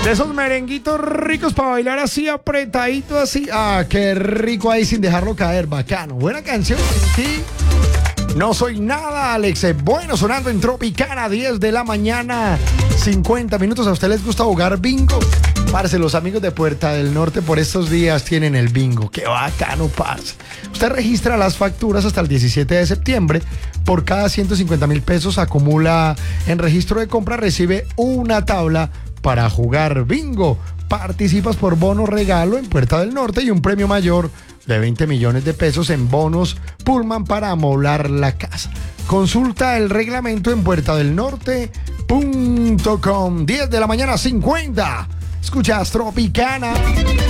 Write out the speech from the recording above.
De esos merenguitos ricos para bailar así, apretadito así. Ah, qué rico ahí sin dejarlo caer, bacano. Buena canción, sí. No soy nada, Alex. Bueno, sonando en Tropicana, 10 de la mañana, 50 minutos. ¿A usted les gusta jugar bingo? Parce, los amigos de Puerta del Norte por estos días tienen el bingo. Qué bacano, parce. Usted registra las facturas hasta el 17 de septiembre. Por cada 150.000 pesos acumula en registro de compra, recibe una tabla para jugar bingo. Participas por bono regalo en Puerta del Norte y un premio mayor de 20 millones de pesos en bonos Pullman para amoblar la casa. Consulta el reglamento en puertadelnorte.com. 10 de la mañana, 50. Escuchas Tropicana.